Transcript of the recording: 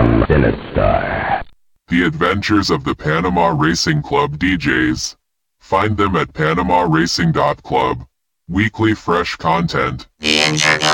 One Sinistar. The Adventures of the Panama Racing Club DJs. Find them at PanamaRacing.Club. Weekly fresh content. The internet.